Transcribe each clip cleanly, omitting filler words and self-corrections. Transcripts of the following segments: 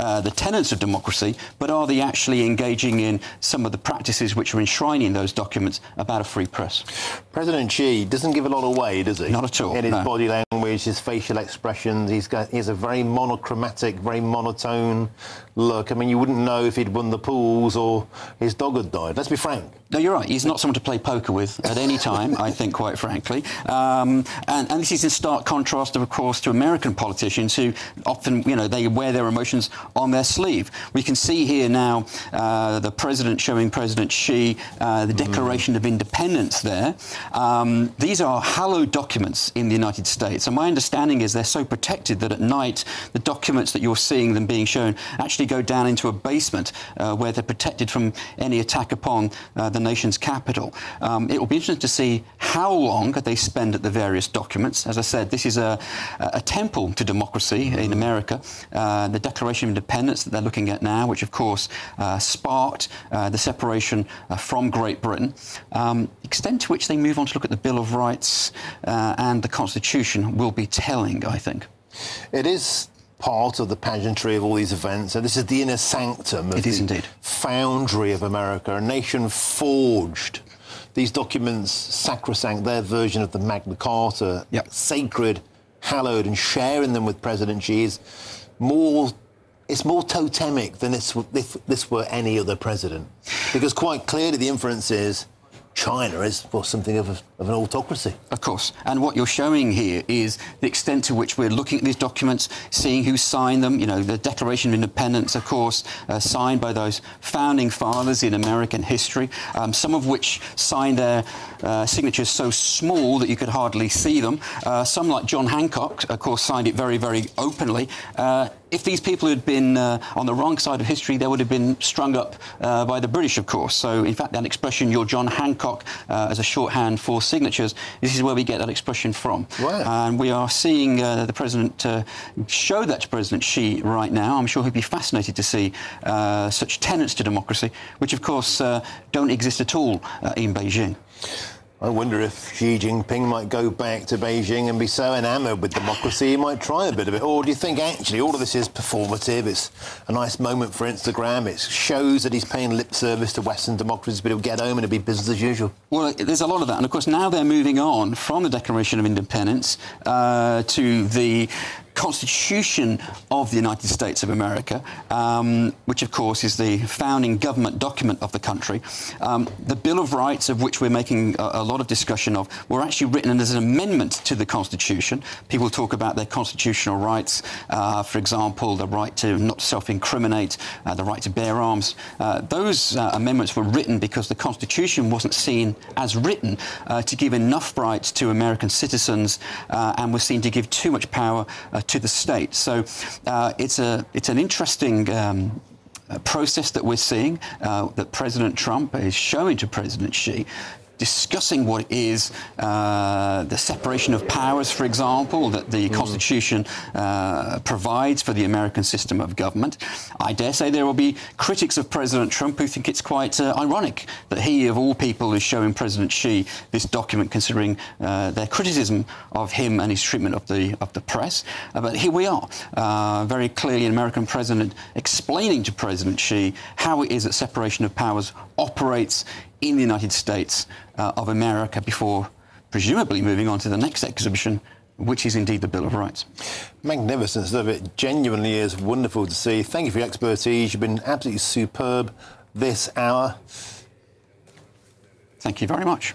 the tenets of democracy, but are they actually engaging in some of the practices which are enshrined in those documents about a free press? President Xi doesn't give a lot away, does he? Not at all. In his body language, his facial expressions, he has a very monochromatic, very monotone look. I mean, you wouldn't know if he'd won the pools or his dog had died. Let's be frank. No, you're right. He's not someone to play poker with at any time, I think, quite frankly. And this is in stark contrast, of course, to American politicians who often, they wear their emotions on their sleeve. We can see here now the president showing President Xi the Declaration of Independence there. These are hallowed documents in the United States. And my understanding is they're so protected that at night, the documents that you're seeing them being shown actually go down into a basement where they're protected from any attack upon the nation's capital. It will be interesting to see how long they spend at the various documents. As I said, this is a temple to democracy in America. The Declaration of Independence that they're looking at now, which of course sparked the separation from Great Britain. The extent to which they move on to look at the Bill of Rights and the Constitution will be telling, I think. It is part of the pageantry of all these events. So this is the inner sanctum of the foundry of America, a nation forged. These documents, sacrosanct, their version of the Magna Carta, sacred, hallowed, and sharing them with President Xi is more totemic than if this were any other president. Because quite clearly the inference is China is, well, something of an autocracy. Of course. And what you're showing here is the extent to which we're looking at these documents, seeing who signed them. The Declaration of Independence, of course, signed by those founding fathers in American history, some of which signed their signatures so small that you could hardly see them. Some, like John Hancock, of course, signed it very, very openly. If these people had been on the wrong side of history, they would have been strung up by the British, of course. So, in fact, that expression, "You're John Hancock," as a shorthand for signatures, this is where we get that expression from. Wow. And we are seeing the President show that to President Xi right now. I'm sure he'd be fascinated to see such tenets to democracy, which, of course, don't exist at all in Beijing. I wonder if Xi Jinping might go back to Beijing and be so enamoured with democracy he might try a bit of it. Or do you think actually all of this is performative? It's a nice moment for Instagram. It shows that he's paying lip service to Western democracies, but he'll get home and it'll be business as usual. Well, there's a lot of that. And, of course, now they're moving on from the Declaration of Independence to the Constitution of the United States of America, which, of course, is the founding government document of the country. The Bill of Rights, of which we're making a lot of discussion of, were actually written as an amendment to the Constitution. People talk about their constitutional rights, for example, the right to not self-incriminate, the right to bear arms. Those amendments were written because the Constitution wasn't seen as written to give enough rights to American citizens and was seen to give too much power to the state. So it's an interesting process that we're seeing, that President Trump is showing to President Xi, discussing what is the separation of powers, for example, that the Constitution provides for the American system of government. I dare say there will be critics of President Trump who think it's quite ironic that he, of all people, is showing President Xi this document, considering their criticism of him and his treatment of the press. But here we are, very clearly an American president explaining to President Xi how it is that separation of powers operates in the United States of America before presumably moving on to the next exhibition, which is indeed the Bill of Rights. Magnificent stuff. It genuinely is wonderful to see. Thank you for your expertise. You've been absolutely superb this hour. Thank you very much.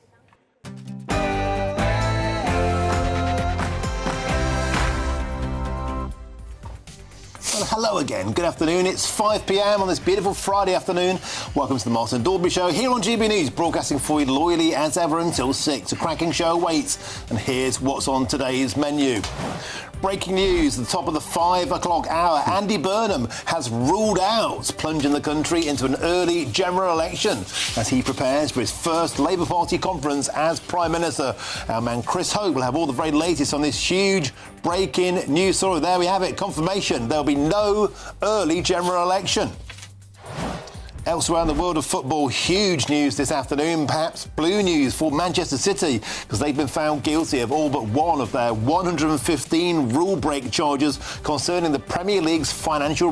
Well, hello again. Good afternoon. It's 5 p.m. on this beautiful Friday afternoon. Welcome to the Martin Daubry Show here on GB News, broadcasting for you loyally as ever until 6. A cracking show awaits, and here's what's on today's menu. Breaking news at the top of the 5 o'clock hour. Andy Burnham has ruled out plunging the country into an early general election as he prepares for his first Labour Party conference as Prime Minister. Our man Chris Hope will have all the very latest on this huge breaking news story. There we have it, confirmation. There'll be no early general election. Elsewhere in the world of football, huge news this afternoon, perhaps blue news for Manchester City, because they've been found guilty of all but one of their 115 rule break charges concerning the Premier League's financial